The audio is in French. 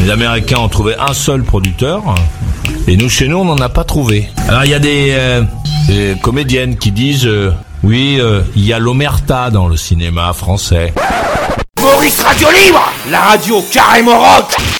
Les Américains ont trouvé un seul producteur, et nous, chez nous, on n'en a pas trouvé. Alors, il y a des comédiennes qui disent, oui, il y a l'omerta dans le cinéma français. Maurice Radio Libre, la radio carrément rock.